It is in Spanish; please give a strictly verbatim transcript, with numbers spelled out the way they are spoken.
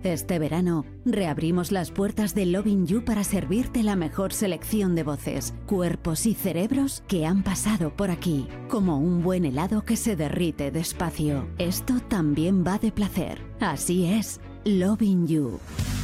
Este verano, reabrimos las puertas de Loving You para servirte la mejor selección de voces, cuerpos y cerebros que han pasado por aquí. Como un buen helado que se derrite despacio. Esto también va de placer. Así es, Loving You.